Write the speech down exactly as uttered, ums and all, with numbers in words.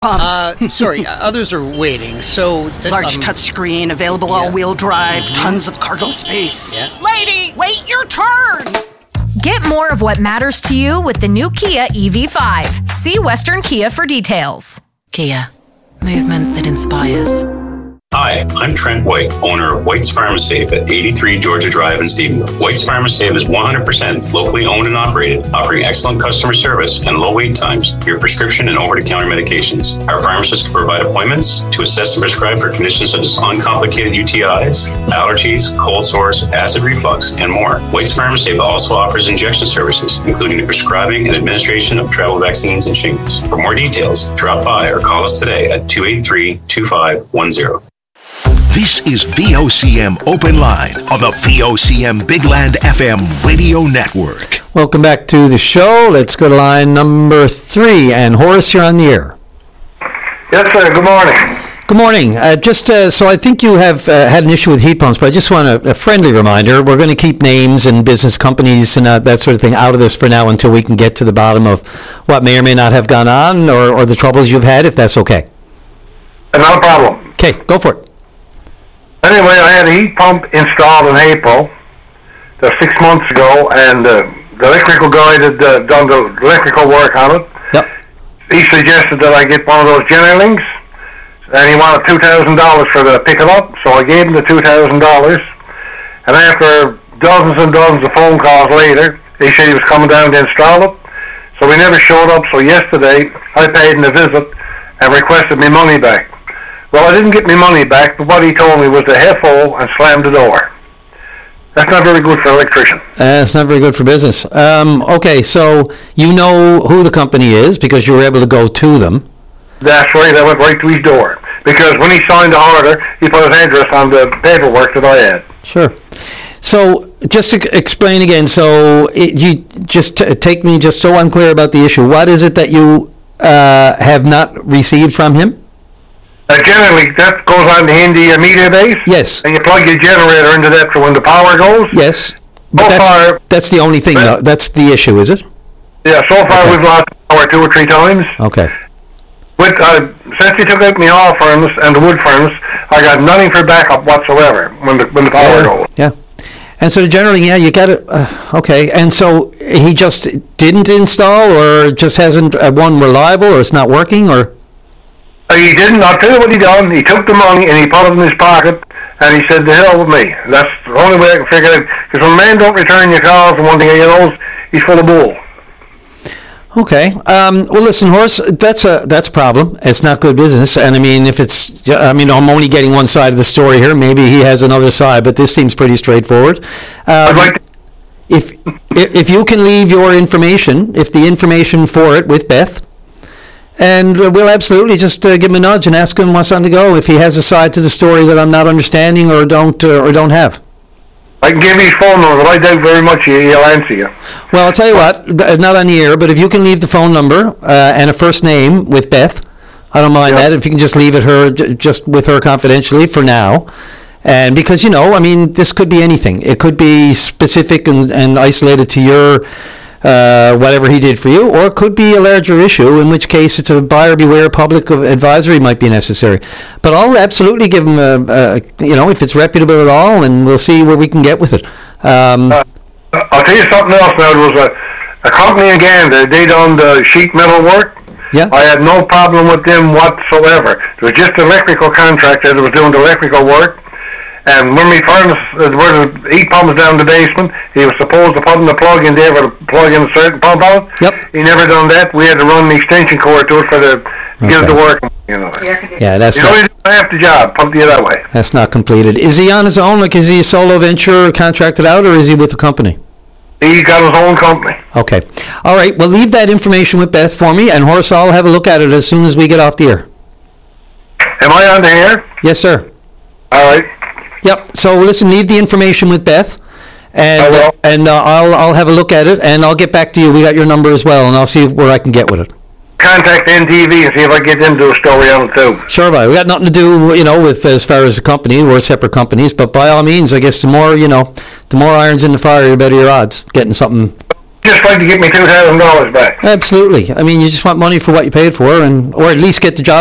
Uh, sorry, others are waiting, so... Th- Large um, touchscreen, available yeah. all-wheel drive, Mm-hmm. tons of cargo space. Yeah. Lady, wait your turn! Get more of what matters to you with the new Kia E V five. See Western Kia for details. Kia. Movement that inspires. Hi, I'm Trent White, owner of White's Pharmasafe at eighty-three Georgia Drive in Stephenville. White's Pharmasafe is one hundred percent locally owned and operated, offering excellent customer service and low wait times for your prescription and over-the-counter medications. Our pharmacists can provide appointments to assess and prescribe for conditions such as uncomplicated U T Is, allergies, cold sores, acid reflux, and more. White's Pharmasafe also offers injection services, including the prescribing and administration of travel vaccines and shingles. For more details, drop by or call us today at two eight three, two five one zero. This is V O C M Open Line on the V O C M Big Land F M radio network. Welcome back to the show. Let's go to line number three. And Horace, you're on the air. Yes, sir. Good morning. Good morning. Uh, just uh, so I think you have uh, had an issue with heat pumps, but I just want a, a friendly reminder. We're going to keep names and business companies and uh, that sort of thing out of this for now until we can get to the bottom of what may or may not have gone on or, or the troubles you've had, if that's okay. Not a problem. Okay, go for it. Anyway, I had a heat pump installed in April, uh, six months ago, and uh, the electrical guy that uh, done the electrical work on it, Yep. he suggested that I get one of those Generalings, and he wanted two thousand dollars for the pick it up, so I gave him the two thousand dollars, and after dozens and dozens of phone calls later, he said he was coming down to install it, so he never showed up, so yesterday I paid him a visit and requested my money back. Well, I didn't get my money back, but what he told me was to F O and slam the door. That's not very good for an electrician. Uh, it's not very good for business. Um, okay, so you know who the company is because you were able to go to them. That's right, I went right to his door. Because when he signed the order, he put his address on the paperwork that I had. Sure. So just to explain again, so it, you just t- take me just so I'm clear about the issue. What is it that you uh, have not received from him? Uh, generally, that goes on the Hindi uh, media base. Yes. And you plug your generator into that for when the power goes. Yes. But So that's, far, that's the only thing, though. That's the issue, is it? yeah, so far Okay. we've lost power two or three times. Okay. With uh, since he took out my hall furnace and the wood furnace, I got nothing for backup whatsoever when the when the power yeah. goes. Yeah. And so generally, yeah, you got it. Uh, okay. And so he just didn't install, or just hasn't uh, one reliable, or it's not working, or. Uh, he didn't. I'll tell you what he done. He took the money and he put it in his pocket, and he said, "The hell with me." That's the only way I can figure it out. Because when a man don't return your calls, and one thing he knows, he's full of bull. Okay. Um, well, listen, Horace, that's a that's a problem. It's not good business. And I mean, if it's, I mean, I'm only getting one side of the story here. Maybe he has another side, but this seems pretty straightforward. Um, I'd like to, if if you can leave your information, if the information for it with Beth, and uh, we'll absolutely just uh, give him a nudge and ask him what's on to go. If he has a side to the story that I'm not understanding or don't uh, or don't have. I can give you his phone number, but I doubt very much he, he'll answer you. Well, I'll tell you what, th- not on the air, but if you can leave the phone number uh, and a first name with Beth, I don't mind Yeah. that. If you can just leave it her, j- just with her confidentially for now. And because, you know, I mean, this could be anything. It could be specific and, and isolated to your, uh, whatever he did for you, or it could be a larger issue, in which case it's a buyer beware public advisory might be necessary. But I'll absolutely give him a, a, you know, if it's reputable at all, and we'll see where we can get with it. Um, Uh, I'll tell you something else now. There was a, a company in Gander. They done the sheet metal work. yeah. I had no problem with them whatsoever. It was just an electrical contractor that was doing the electrical work. And when we furnace, uh, where the heat pump was down in the basement, he was supposed to put in the plug in there to plug in a certain pump out. Yep. He never done that. We had to run the extension cord to it for the to get it to Okay. work. You know. Yeah, that's You not, know, he did half the job. Put it that way. that's not completed. Is he on his own? Like, is he a solo venture contracted out, or is he with a company? He got his own company. Okay. All right. Well, leave that information with Beth for me, and Horace, I'll have a look at it as soon as we get off the air. Am I on the air? Yes, sir. All right. Yep. So listen, leave the information with Beth, and I will. and uh, I'll I'll have a look at it, and I'll get back to you. We got your number as well, and I'll see where I can get with it. Contact N T V and see if I can get them to do a story on it too. Sure, bye. We got nothing to do, you know, with as far as the company. We're separate companies, but by all means, I guess the more you know, the more irons in the fire, the better your odds getting something just like to get me two thousand dollars back. Absolutely. I mean, you just want money for what you paid for, and or at least get the job